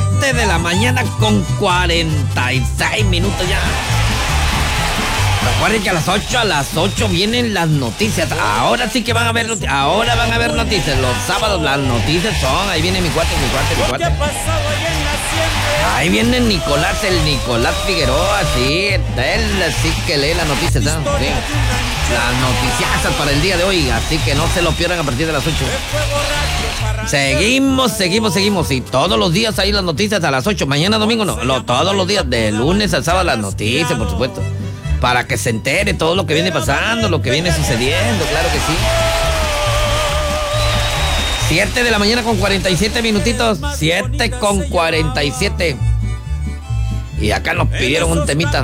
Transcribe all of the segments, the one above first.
7 de la mañana con 46 minutos ya. Recuerden que a las 8 vienen las noticias. Ahora sí que van a ver noticias. Ahora van a ver noticias. Los sábados las noticias son. Ahí viene mi cuate. Ahí viene Nicolás, el Nicolás Figueroa. Sí, él sí que lee las noticias, ¿no? Sí. Las noticias para el día de hoy. Así que no se lo pierdan a partir de las 8. Seguimos. Y todos los días ahí las noticias a las 8. Mañana domingo no. Todos los días, de lunes a sábado las noticias, por supuesto. Para que se entere todo lo que viene pasando, lo que viene sucediendo, claro que sí. 7 de la mañana con 47 minutitos. 7 con 47. Y acá nos pidieron un temita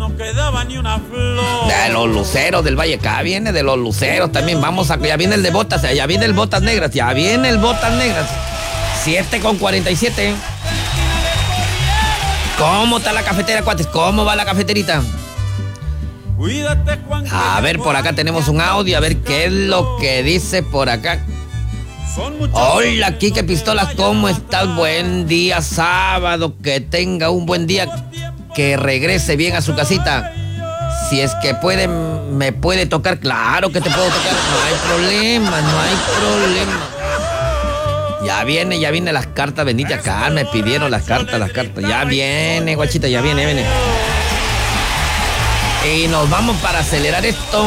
de los luceros del Valle. Acá viene de los luceros también. Ya viene el de botas, ya viene el botas negras. 7 con 47. ¿Cómo está la cafetera, cuates? ¿Cómo va la cafeterita? A ver, por acá tenemos un audio. A ver qué es lo que dice por acá. Hola, Quique Pistolas, ¿cómo estás? Buen día, sábado. Que tenga un buen día. Que regrese bien a su casita. Si es que puede, me puede tocar. Claro que te puedo tocar. No hay problema. Ya viene las cartas benditas. Acá me pidieron las cartas. Ya viene, guachita, ya viene. Y nos vamos para acelerar esto.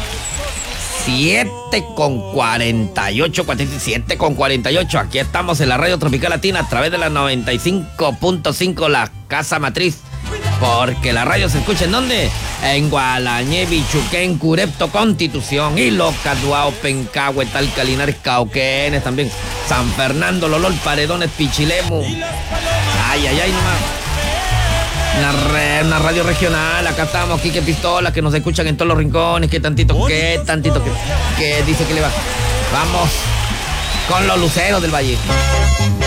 7 con 48. Aquí estamos en la Radio Tropical Latina a través de la 95.5, la casa matriz. Porque la radio se escucha ¿en dónde? En Gualañé, Bichuquén, Curepto, Constitución, Iloca, Duao, Pencahue, Talca, Linares, Cauquenes también. San Fernando, Lolol, Paredones, Pichilemu. Ay, nomás. Una radio regional, acá estamos, Quique Pistola, que nos escuchan en todos los rincones, que tantito que dice que le va. Vamos con los luceros del Valle.